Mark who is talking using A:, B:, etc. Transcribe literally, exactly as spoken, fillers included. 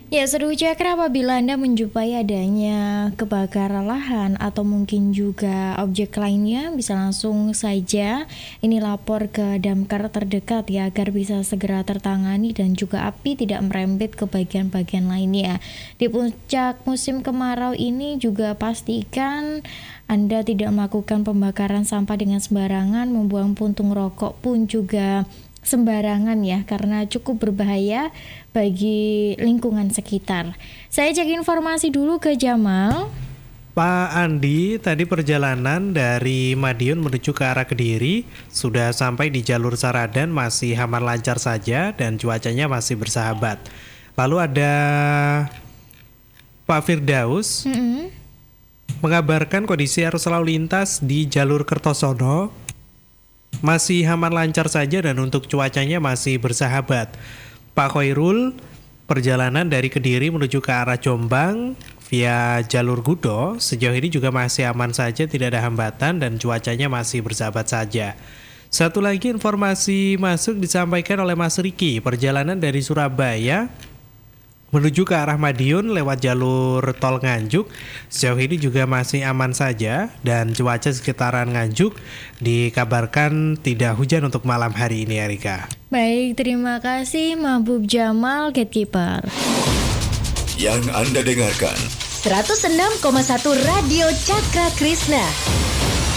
A: Ya, seru Cakra, apabila Anda menjumpai adanya kebakaran lahan atau mungkin juga objek lainnya, bisa langsung saja ini lapor ke damkar terdekat ya, agar bisa segera tertangani dan juga api tidak merembet ke bagian-bagian lainnya. Di puncak musim kemarau ini juga pastikan Anda tidak melakukan pembakaran sampah dengan sembarangan, membuang puntung rokok pun juga sembarangan ya, karena cukup berbahaya bagi lingkungan sekitar. Saya cek informasi dulu ke Jamal.
B: Pak Andi, tadi perjalanan dari Madiun menuju ke arah Kediri sudah sampai di jalur Saradan, masih aman lancar saja dan cuacanya masih bersahabat. Lalu ada Pak Firdaus
A: Mm-hmm.
B: mengabarkan kondisi arus lalu lintas di jalur Kertosono masih aman lancar saja dan untuk cuacanya masih bersahabat. Pak Khairul, perjalanan dari Kediri menuju ke arah Jombang via jalur Gudo sejauh ini juga masih aman saja, tidak ada hambatan dan cuacanya masih bersahabat saja. Satu lagi informasi masuk disampaikan oleh Mas Riki, perjalanan dari Surabaya menuju ke arah Madiun lewat jalur tol Nganjuk sejauh ini juga masih aman saja dan cuaca sekitaran Nganjuk dikabarkan tidak hujan untuk malam hari ini, Erika.
A: Baik, terima kasih Mahbub Jamal, Gatekeeper.
C: Yang Anda dengarkan
D: seratus enam koma satu Radio Cakra Krishna.